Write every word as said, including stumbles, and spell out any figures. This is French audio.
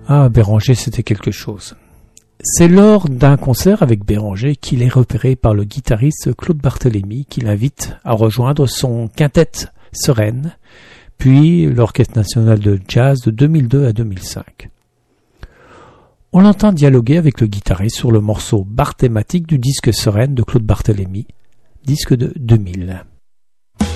Ah, Béranger, c'était quelque chose. C'est lors d'un concert avec Béranger qu'il est repéré par le guitariste Claude Barthélémy qui l'invite à rejoindre son quintet Sereine, puis l'Orchestre national de jazz de deux mille deux à deux mille cinq. On l'entend dialoguer avec le guitariste sur le morceau Bar thématique du disque Sereine de Claude Barthélémy, disque de deux mille.